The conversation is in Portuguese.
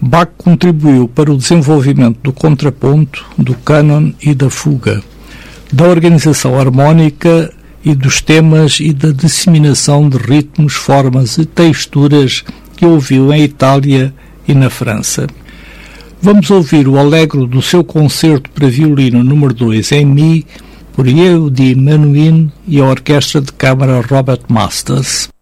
Bach contribuiu para o desenvolvimento do contraponto, do cânon e da fuga, da organização harmónica e dos temas e da disseminação de ritmos, formas e texturas que ouviu em Itália e na França. Vamos ouvir o allegro do seu concerto para violino número 2 em Mi, por Yehudi Menuhin e a Orquestra de Câmara Robert Masters.